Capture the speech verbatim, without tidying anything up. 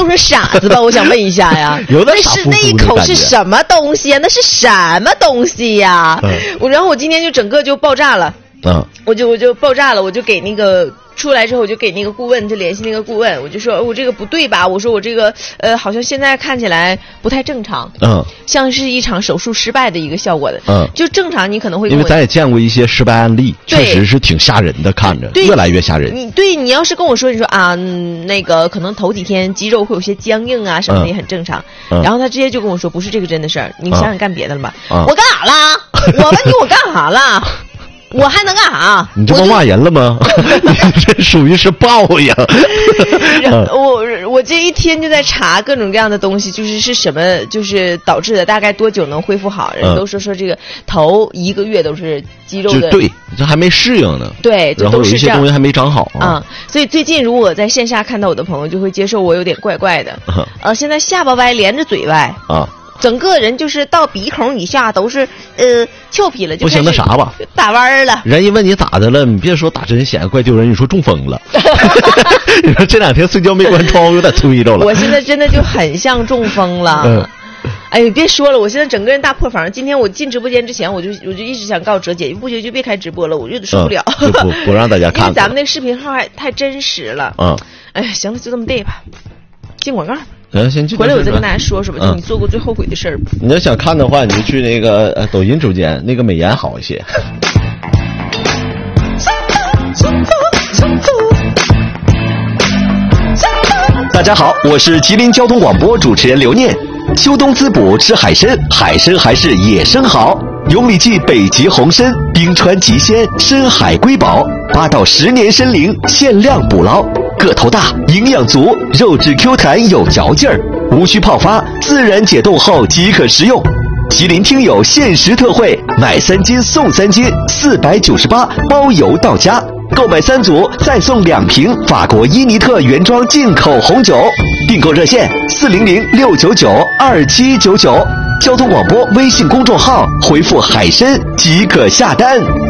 成傻子吧？我想问一下呀， 有点那是那一口是什么东西呀？那是什么东西呀？嗯、我然后我今天就整个就爆炸了，嗯，我就我就爆炸了，我就给那个。出来之后我就给那个顾问就联系那个顾问，我就说我这个不对吧，我说我这个呃好像现在看起来不太正常，嗯，像是一场手术失败的一个效果的，嗯，就正常你可能会跟我， 因为咱也见过一些失败案例，确实是挺吓人的，看着越来越吓人。 你对你要是跟我说你说啊、嗯、那个可能头几天肌肉会有些僵硬啊什么的也很正常，嗯、然后他直接就跟我说不是这个真的事儿，你想想干别的了吧？嗯、我干啥了？我问你我干啥了？我还能干啥？ 你这不骂人了吗？你这属于是报应。 我我这一天就在查各种各样的东西，就是是什么，就是导致的，大概多久能恢复好？人都说说这个头一个月都是肌肉的， 对，这还没适应呢。 对， 然后有一些东西还没长好啊、嗯。所以最近如果在线下看到我的朋友，就会接受我有点怪怪的。啊、呃，现在下巴歪连着嘴歪啊。整个人就是到鼻孔以下都是呃俏皮了，就不行那啥吧， 打弯了。 人一问你咋的了，你别说打针显怪丢人，你说中风了。你说这两天睡觉没关窗，有点催着了。 我现在真的就很像中风了。嗯、哎呀，别说了，我现在整个人大破防。今天我进直播间之前，我就我就一直想告诉哲姐，不行就别开直播了，我就受不了。 嗯、就不不让大家看。 因为咱们那视频号还太真实了。嗯。哎呀，行了，就这么地吧。进广告。 嗯，先去。 回来我再跟大家说说吧，就你做过最后悔的事儿。 你要想看的话，你就去那个呃抖音直播间，那个美颜好一些。 大家好，我是吉林交通广播主持人刘念。秋冬滋补吃海参，海参还是野生好。永里记北极红参，冰川极鲜，深海瑰宝，八到十年参龄，限量捕捞。个头大，营养足，肉质 Q 弹有嚼劲儿，无需泡发，自然解冻后即可食用。吉林听友限时特惠，买三斤送三斤，四百九十八，包邮到家。购买三组再送两瓶法国伊尼特原装进口红酒。订购热线四零零六九九二七九九，交通广播微信公众号回复海参即可下单。